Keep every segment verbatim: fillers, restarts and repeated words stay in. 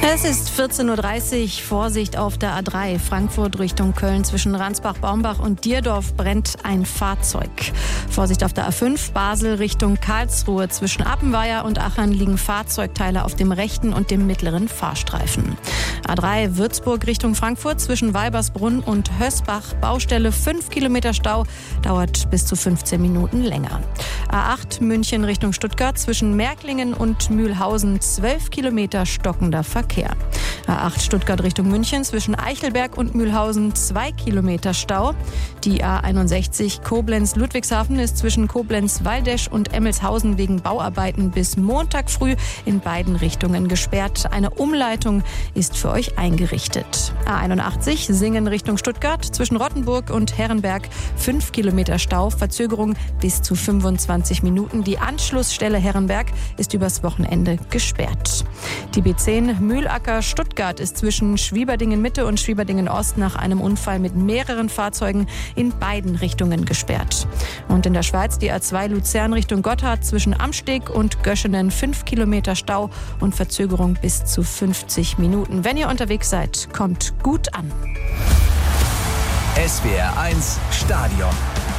Es ist vierzehn Uhr dreißig, Vorsicht auf der A drei, Frankfurt Richtung Köln. Zwischen Ransbach-Baumbach und Dierdorf brennt ein Fahrzeug. Vorsicht auf der A fünf, Basel Richtung Karlsruhe. Zwischen Appenweier und Achern liegen Fahrzeugteile auf dem rechten und dem mittleren Fahrstreifen. A drei, Würzburg Richtung Frankfurt. Zwischen Weibersbrunn und Hösbach, Baustelle, fünf Kilometer Stau, dauert bis zu fünfzehn Minuten länger. A acht, München Richtung Stuttgart. Zwischen Märklingen und Mühlhausen, zwölf Kilometer stockender Verkehr. A acht Stuttgart Richtung München, zwischen Eichelberg und Mühlhausen zwei Kilometer Stau. Die A einundsechzig Koblenz-Ludwigshafen ist zwischen Koblenz-Waldesch und Emmelshausen wegen Bauarbeiten bis Montag früh in beiden Richtungen gesperrt. Eine Umleitung ist für euch eingerichtet. A einundachtzig Singen Richtung Stuttgart, zwischen Rottenburg und Herrenberg fünf Kilometer Stau, Verzögerung bis zu fünfundzwanzig Minuten. Die Anschlussstelle Herrenberg ist übers Wochenende gesperrt. Die B zehn Mühlacker Stuttgart ist zwischen Schwieberdingen Mitte und Schwieberdingen Ost nach einem Unfall mit mehreren Fahrzeugen in beiden Richtungen gesperrt. Und in der Schweiz die A zwei Luzern Richtung Gotthard, zwischen Amsteg und Göschenen fünf Kilometer Stau und Verzögerung bis zu fünfzig Minuten. Wenn ihr unterwegs seid, kommt gut an. S W R eins Stadion.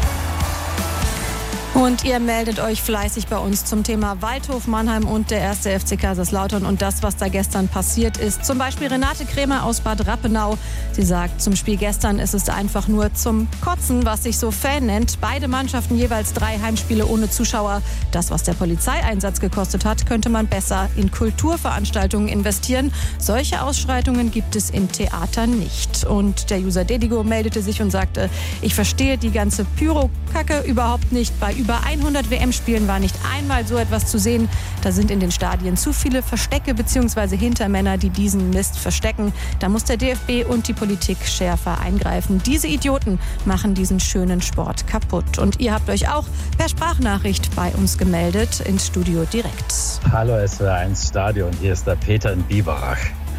Und ihr meldet euch fleißig bei uns zum Thema Waldhof Mannheim und der erste F C Kaiserslautern und das, was da gestern passiert ist. Zum Beispiel Renate Krämer aus Bad Rappenau. Sie sagt, zum Spiel gestern ist es einfach nur zum Kotzen, was sich so Fan nennt. Beide Mannschaften jeweils drei Heimspiele ohne Zuschauer. Das, was der Polizeieinsatz gekostet hat, könnte man besser in Kulturveranstaltungen investieren. Solche Ausschreitungen gibt es im Theater nicht. Und der User Dedigo meldete sich und sagte, ich verstehe die ganze Pyro-Kacke überhaupt nicht. Bei über hundert W M-Spielen war nicht einmal so etwas zu sehen. Da sind in den Stadien zu viele Verstecke bzw. Hintermänner, die diesen Mist verstecken. Da muss der D F B und die Politik schärfer eingreifen. Diese Idioten machen diesen schönen Sport kaputt. Und ihr habt euch auch per Sprachnachricht bei uns gemeldet, ins Studio direkt. Hallo S W R eins Stadion, hier ist der Peter in Biberach.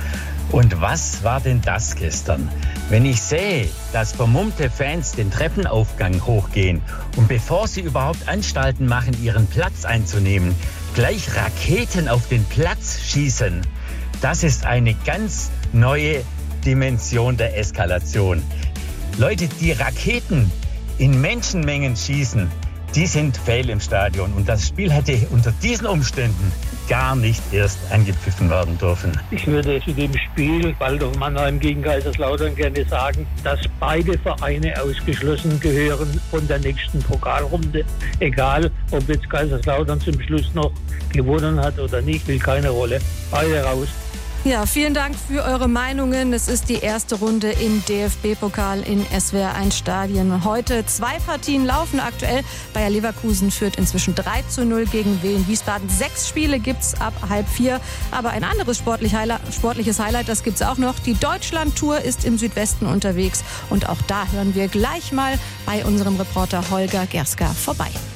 Und was war denn das gestern? Wenn ich sehe, dass vermummte Fans den Treppenaufgang hochgehen und bevor sie überhaupt Anstalten machen, ihren Platz einzunehmen, gleich Raketen auf den Platz schießen, das ist eine ganz neue Dimension der Eskalation. Leute, die Raketen in Menschenmengen schießen, die sind fehl im Stadion. Und das Spiel hätte unter diesen Umständen gar nicht erst angepfiffen werden dürfen. Ich würde zu dem Spiel Waldhof Mannheim gegen Kaiserslautern gerne sagen, dass beide Vereine ausgeschlossen gehören von der nächsten Pokalrunde. Egal, ob jetzt Kaiserslautern zum Schluss noch gewonnen hat oder nicht, spielt keine Rolle. Beide raus. Ja, vielen Dank für eure Meinungen. Es ist die erste Runde im D F B-Pokal in S W R eins Stadien. Heute zwei Partien laufen aktuell. Bayer Leverkusen führt inzwischen drei zu null gegen Wien Wiesbaden. Sechs Spiele gibt's ab halb vier. Aber ein anderes sportlich Highlight, sportliches Highlight, das gibt's auch noch. Die Deutschland-Tour ist im Südwesten unterwegs. Und auch da hören wir gleich mal bei unserem Reporter Holger Gerska vorbei.